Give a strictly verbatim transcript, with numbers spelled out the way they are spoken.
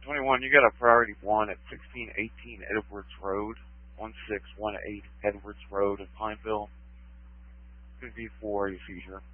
twenty-one, you got a priority one at sixteen eighteen Edwards Road, one six one eight Edwards Road in Pineville. Could be for a seizure.